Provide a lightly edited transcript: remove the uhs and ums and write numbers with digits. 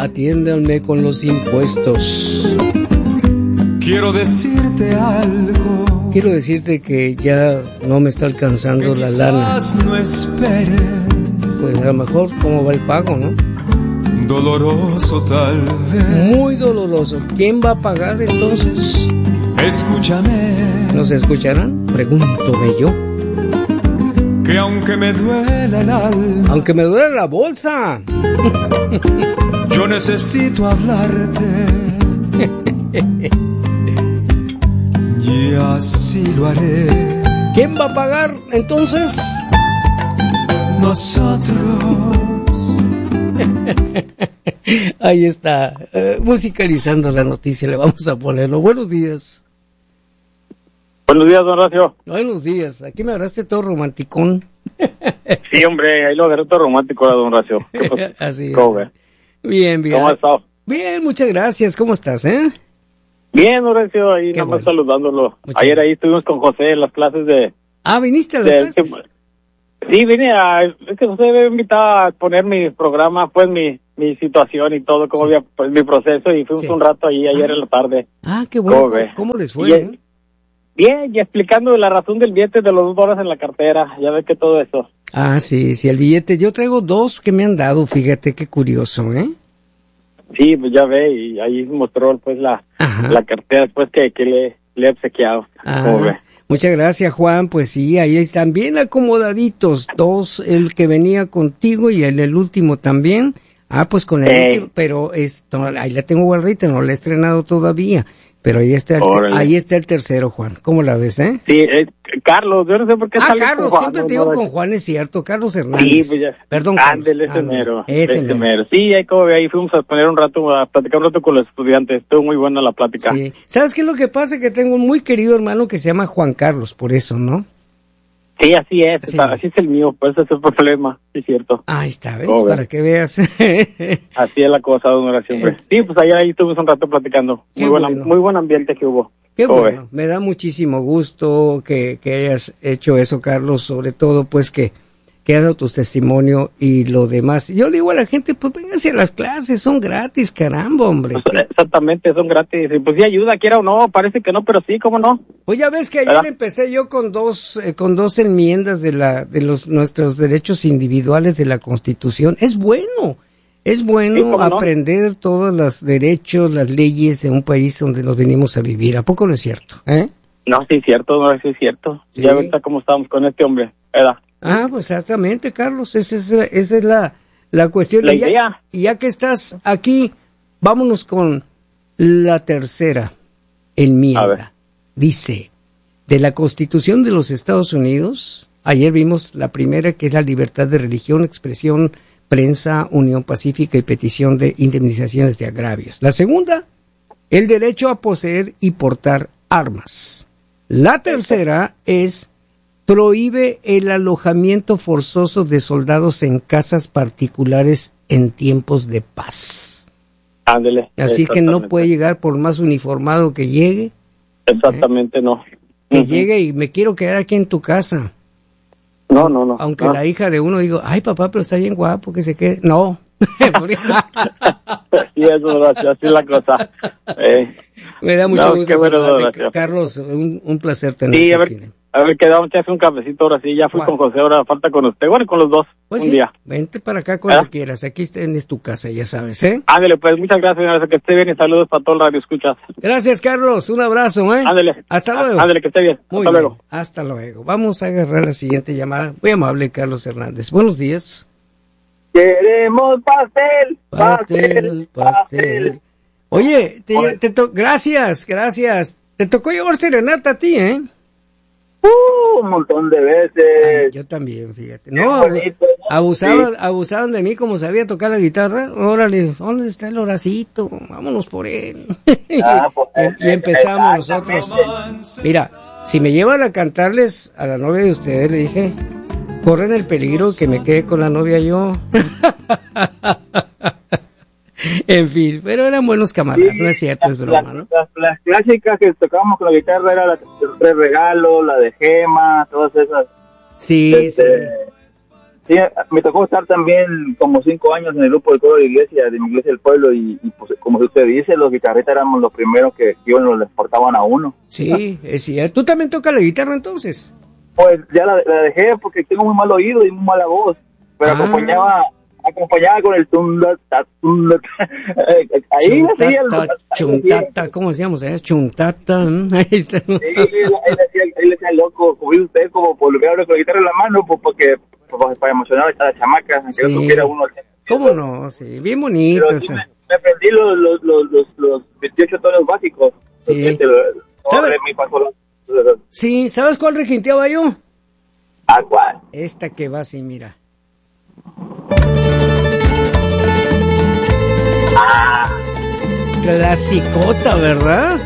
atiéndanme con los impuestos. Quiero decirte algo. Quiero decirte que ya no me está alcanzando la lana. No esperes. Pues a lo mejor cómo va el pago, ¿no? Doloroso tal vez. Muy doloroso. ¿Quién va a pagar entonces? Escúchame. ¿Nos escucharán? Pregúntome yo. Que aunque me duela el alma, aunque me duela la bolsa, yo necesito hablarte. Y así lo haré. ¿Quién va a pagar entonces? Nosotros. Ahí está, musicalizando la noticia, le vamos a ponerlo. Buenos días. Buenos días, don Horacio. Buenos días, aquí me agarraste todo romanticón. Sí, hombre, ahí lo agarré todo romántico, don Horacio. Así es. ¿Cómo ve? Bien, bien. ¿Cómo has estado? Bien, muchas gracias, ¿cómo estás, Bien, Horacio, ahí qué nada más bueno. saludándolo. Ayer ahí estuvimos con José en las clases de... Ah, ¿viniste a las clases? Sí, vine es que José me invitaba a poner mi programa, pues mi situación y todo, cómo había pues, mi proceso, y fuimos un rato ahí ayer en la tarde. Ah, qué bueno, ¿cómo les fue? Bien, y explicando la razón del billete de los $2 en la cartera, ya ves que todo eso. Ah, sí, el billete, yo traigo 2 que me han dado, fíjate qué curioso, Sí, pues ya ve, y ahí mostró pues la cartera pues que le he obsequiado. ¿Cómo ve? Muchas gracias, Juan. Pues sí, ahí están bien acomodaditos. 2, el que venía contigo y el último también. Ah, pues con el último, pero ahí la tengo guardadita, no la he estrenado todavía. Pero ahí está el tercero, Juan. ¿Cómo la ves, Sí, Carlos, yo no sé por qué sale Carlos, con Juan, siempre te digo con Juan, es cierto. Carlos Hernández. Sí, pues ya. Perdón, Ándele, ese mero. Sí, ahí como ve, ahí fuimos a poner a platicar un rato con los estudiantes. Estuvo muy buena la plática. Sí. ¿Sabes qué es lo que pasa? Que tengo un muy querido hermano que se llama Juan Carlos, por eso, ¿no? Sí, así es. Sí. Así es el mío, pues ese es el problema. Sí, es cierto. Ahí está, ¿ves? Para que veas. Así es la cosa, don Horacio. Sí, pues ahí estuvimos un rato platicando. Muy buen ambiente que hubo. Qué bueno, me da muchísimo gusto que hayas hecho eso, Carlos, sobre todo pues que has dado tu testimonio y lo demás. Yo le digo a la gente, pues vénganse a las clases, son gratis, caramba, hombre. Pues, exactamente, son gratis. Y pues sí ayuda, quiera o no, parece que no, pero sí, ¿cómo no? Pues ya ves que ayer empecé yo con dos enmiendas de nuestros derechos individuales de la Constitución. Es bueno aprender todos los derechos, las leyes de un país donde nos venimos a vivir. ¿A poco no es cierto? No, sí es cierto, no, sí es cierto. Sí. Ya ves cómo estamos con este hombre, ¿verdad? Ah, pues exactamente, Carlos, esa es la cuestión. La idea. Y ya que estás aquí, vámonos con la tercera enmienda. Dice, de la Constitución de los Estados Unidos, ayer vimos la primera, que es la libertad de religión, expresión, prensa, unión pacífica y petición de indemnizaciones de agravios. La segunda, el derecho a poseer y portar armas. La tercera es prohíbe el alojamiento forzoso de soldados en casas particulares en tiempos de paz. Ándele. Así que no puede llegar por más uniformado que llegue. Exactamente, no. Que llegue y me quiero quedar aquí en tu casa. No. Aunque la hija de uno diga, ay papá, pero está bien guapo, que se quede. No. Sí, eso, así es la cosa. Me da mucho gusto saludarte, Carlos, un placer tenerte aquí. A ver, quedamos, te hace un cafecito ahora sí, ya fui con José, ahora falta con usted, bueno, con los dos, pues un día. Vente para acá cuando quieras, aquí es tu casa, ya sabes, Ándale, pues, muchas gracias, señora, que esté bien y saludos para todo el radio escuchas. Gracias, Carlos, un abrazo, Ándale. Hasta luego. Ándale, que esté bien. Muy bien. Luego. Hasta luego. Vamos a agarrar la siguiente llamada. Muy amable, Carlos Hernández. Buenos días. Queremos pastel. Oye, gracias. Te tocó llevar serenata a ti, Un montón de veces. Yo también, fíjate. No, abusaban de mí como sabía tocar la guitarra. Órale, ¿dónde está el Horacito? Vámonos por él. Y empezamos nosotros. Mira, si me llevan a cantarles a la novia de ustedes, le dije, corren el peligro que me quede con la novia yo. En fin, pero eran buenos camaradas, no es cierto, es broma, ¿no? Las clásicas que tocábamos con la guitarra era la de Tres Regalos, la de Gema, todas esas. Sí. Sí, me tocó estar también como 5 años en el grupo de coro de mi iglesia del pueblo y pues como usted dice, los guitarristas éramos los primeros que iban, los portaban a uno. Sí, es cierto. ¿Tú también tocas la guitarra entonces? Pues ya la dejé porque tengo muy mal oído y muy mala voz, pero acompañaba con el tunda, ahí chuntata, ¿cómo decíamos? Chuntata, ahí está. Sí, ahí le decía loco, como dice usted, como por lo que hablo con la guitarra en la mano, pues porque para emocionar a las chamacas, aunque sí. no tuviera uno. ¿Cómo no? Sí, bien bonito. Pero sí, me aprendí los 28 tonos básicos. Sí. ¿Sabes? Sí, ¿sabes cuál requinteaba yo? ¿A cuál? Esta que va así, mira. Clasicota, ¿verdad?